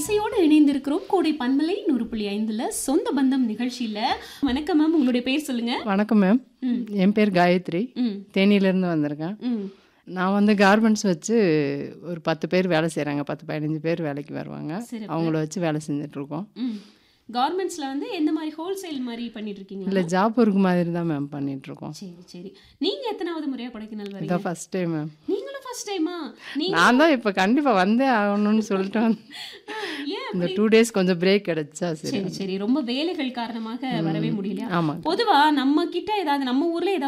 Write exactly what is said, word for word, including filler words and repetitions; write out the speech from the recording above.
இசையோடு இணைந்திருக்கிறோம் கோடை பண்பலை நூறு புள்ளி ஐந்துல சொந்த பந்தம் நிகழ்ச்சியில. வணக்கம் மேம், உங்களுடைய பேர் சொல்லுங்க. வணக்கம் மேம், என் பேர் காயத்ரி, தேனியிலேருந்து வந்திருக்கேன். நான் வந்து கார்மெண்ட்ஸ் வச்சு ஒரு பத்து பேர் வேலை செய்கிறாங்க, பத்து பதினஞ்சு பேர் வேலைக்கு வருவாங்க. அவங்கள வச்சு வேலை செஞ்சிட்ருக்கோம். கார்மெண்ட்ஸில் வந்து எந்த மாதிரி ஹோல்சேல் மாதிரி பண்ணிட்டு இருக்கீங்க? இல்லை, ஜாப் ஒர்க் மாதிரி தான் மேம் பண்ணிகிட்ருக்கோம். சரி சரி. நீங்கள் எத்தனாவது முறையாக கொடைக்கானல் வரீங்க? இதான் ஃபஸ்ட் டைம் மேம். நீங்களும் ஃபர்ஸ்ட் டைமா? நான் தான் இப்போ கண்டிப்பாக வந்தே ஆகணும்னு சொல்லிட்டு வந்து இந்த டூ டேஸ் கொஞ்சம் பிரேக் கிடைச்சா. சரி சரி. ரொம்ப வேலைகள் காரணமாக வரவே முடியல. ஆமாம். பொதுவாக நம்ம கிட்ட ஏதாவது நம்ம ஊரில் ஏதாவது